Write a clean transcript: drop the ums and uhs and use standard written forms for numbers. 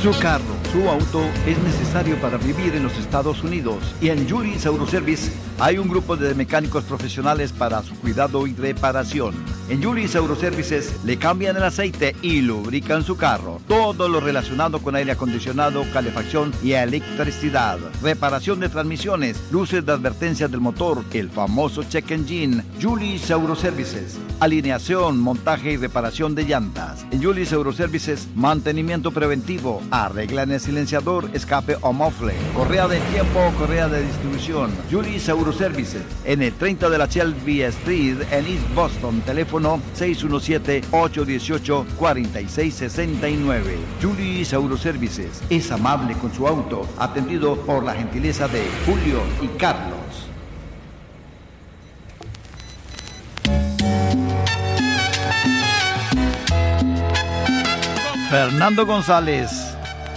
Su carro, su auto es necesario para vivir en los Estados Unidos y en Julius Auto Service hay un grupo de mecánicos profesionales para su cuidado y reparación. En Julius Auto Services le cambian el aceite y lubrican su carro. Todo lo relacionado con aire acondicionado, calefacción y electricidad. Reparación de transmisiones, luces de advertencia del motor, el famoso check engine. Julius Auto Services. Alineación, montaje y reparación de llantas. En Julius Auto Services, mantenimiento preventivo. Arreglan el silenciador, escape o mofle. Correa de tiempo o correa de distribución. Julius Auto Services. En el 30 de la Shelby Street en East Boston. Teléfono 617-818-4669. Julius Auto Services. Es amable con su auto. Atendido por la gentileza de Julio y Carlos. Fernando González